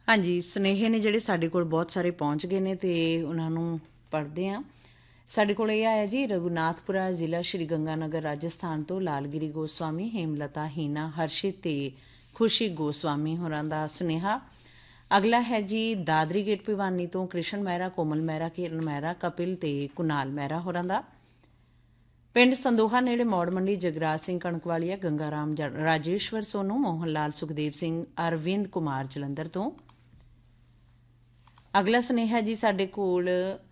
ਹਾਂਜੀ, ਸੁਨੇਹੇ ਨੇ ਜਿਹੜੇ ਸਾਡੇ ਕੋਲ ਬਹੁਤ ਸਾਰੇ ਪਹੁੰਚ ਗਏ ਨੇ ਤੇ ਉਹਨਾਂ ਨੂੰ ਪੜ੍ਹਦੇ ਹਾਂ। ਸਾਡੇ ਕੋਲ ਇਹ ਆਇਆ ਜੀ, ਰਘੁਨਾਥਪੁਰਾ ਜ਼ਿਲ੍ਹਾ ਸ਼੍ਰੀ ਗੰਗਾਨਗਰ ਰਾਜਸਥਾਨ ਤੋਂ ਲਾਲਗਿਰੀ ਗੋਸਵਾਮੀ, ਹੇਮਲਤਾ, ਹੀਨਾ, ਹਰਸ਼ਿਤ ਤੇ ਖੁਸ਼ੀ ਗੋਸਵਾਮੀ ਹੋਰਾਂ ਦਾ ਸੁਨੇਹਾ। ਅਗਲਾ ਹੈ ਜੀ ਦਾਦਰੀ ਗੇਟ ਭਿਵਾਨੀ ਤੋਂ ਕ੍ਰਿਸ਼ਨ ਮਹਿਰਾ, ਕੋਮਲ ਮਹਿਰਾ, ਕਿਰਨ ਮਹਿਰਾ, ਕਪਿਲ ਤੇ ਕੁਨਾਲ ਮਹਿਰਾ ਹੋਰਾਂ ਦਾ। ਪਿੰਡ ਸੰਦੋਹਾ ਨੇੜੇ ਮੌੜ ਮੰਡੀ ਜਗਰਾਜ ਸਿੰਘ ਕਣਕਵਾਲੀਆ, ਗੰਗਾ ਰਾਮ, ਰਾਜੇਸ਼ਵਰ ਸੋਨੂ, ਮੋਹਨ ਲਾਲ, ਸੁਖਦੇਵ ਸਿੰਘ, ਅਰਵਿੰਦ ਕੁਮਾਰ ਜਲੰਧਰ ਤੋਂ। ਅਗਲਾ ਸੁਨੇਹਾ ਜੀ ਸਾਡੇ ਕੋਲ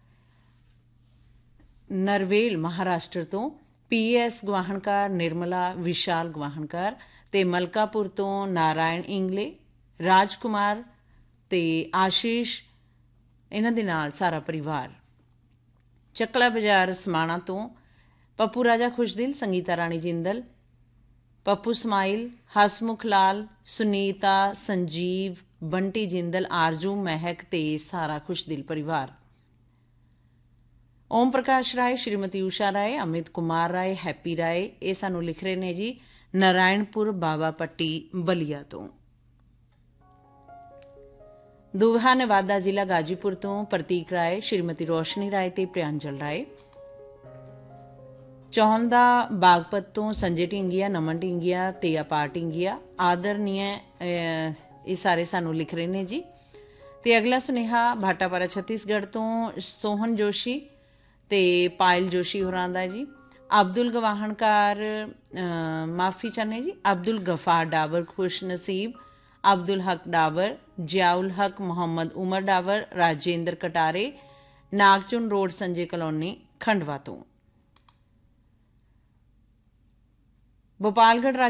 ਨਰਵੇਲ ਮਹਾਰਾਸ਼ਟਰ ਤੋਂ ਪੀਐਸ ਗਵਾਹਣਕਾਰ, ਨਿਰਮਲਾ, ਵਿਸ਼ਾਲ ਗਵਾਹਣਕਾਰ ਤੇ ਮਲਕਾਪੁਰ ਤੋਂ ਨਾਰਾਇਣ ਇੰਗਲੇ, ਰਾਜ ਕੁਮਾਰ ਤੇ ਆਸ਼ੀਸ਼, ਇਹਨਾਂ ਦੇ ਨਾਲ ਸਾਰਾ ਪਰਿਵਾਰ। ਚੱਕਲਾ ਬਾਜ਼ਾਰ ਸਮਾਣਾ ਤੋਂ ਪੱਪੂ ਰਾਜਾ ਖੁਸ਼ਦਿਲ, ਸੰਗੀਤਾ ਰਾਣੀ ਜਿੰਦਲ, ਪੱਪੂ ਸਮਾਈਲ, ਹਸਮੁਖ ਲਾਲ, ਸੁਨੀਤਾ, ਸੰਜੀਵ, ਬੰਟੀ ਜਿੰਦਲ, ਆਰਜੂ, ਮਹਿਕ ਤੇ ਸਾਰਾ ਖੁਸ਼ਦਿਲ ਪਰਿਵਾਰ। ਓਮ ਪ੍ਰਕਾਸ਼ ਰਾਏ, ਸ਼੍ਰੀਮਤੀ ਊਸ਼ਾ ਰਾਏ, ਅਮਿਤ ਕੁਮਾਰ ਰਾਏ, ਹੈਪੀ ਰਾਏ, ਇਹ ਸਾਨੂੰ ਲਿਖ ਰਹੇ ਨੇ ਜੀ ਨਾਰਾਇਣਪੁਰ ਬਾਬਾ ਪੱਟੀ ਬਲੀਆ ਤੋਂ। ਦੁਬਹਾ ਨਵਾਦਾ ਜ਼ਿਲ੍ਹਾ ਗਾਜੀਪੁਰ ਤੋਂ ਪ੍ਰਤੀਕ ਰਾਏ, ਸ਼੍ਰੀਮਤੀ ਰੋਸ਼ਨੀ ਰਾਏ ਤੇ ਪ੍ਰਿਆੰਜਲ ਰਾਏ। ਚੌਹੰਦਾ ਬਾਗਪਤ ਤੋਂ ਸੰਜੇ ਢਿੰਗੀਆ, ਨਮਨ ਢਿੰਗੀਆ ਤੇ ਅਪਾਰ ਢਿੰਗੀਆ, ਆਦਰਨੀय, ਇਹ ਸਾਰੇ ਸਾਨੂੰ ਲਿਖ ਰਹੇ ਨੇ ਜੀ। ਤੇ ਅਗਲਾ ਸੁਨੇਹਾ ਭਾਟਾਪਾਰਾ ਛੱਤੀਸਗੜ੍ਹ ਤੋਂ ਸੋਹਨ ਜੋਸ਼ੀ ਤੇ ਪਾਇਲ ਜੋਸ਼ੀ ਹੋਰਾਂ ਦਾ ਜੀ। ਅਬਦੁਲ ਗਵਾਹਣਕਾਰ, ਮਾਫੀ ਚਾਹੁੰਦੇ ਜੀ, ਅਬਦੁਲ ਗਫਾਰ ਡਾਵਰ, ਖੁਸ਼ ਨਸੀਬ, ਅਬਦੁਲ ਹਕ ਡਾਵਰ, ਜਿਆਉਲ ਹਕ, ਮੁਹੰਮਦ ਉਮਰ ਡਾਵਰ, ਰਾਜੇਂਦਰ ਕਟਾਰੇ, ਨਾਗਚੁਨ ਰੋਡ, ਸੰਜੇ ਕਲੋਨੀ, ਖੰਡਵਾ ਤੋਂ। ਭੋਪਾਲਗੜ੍ਹ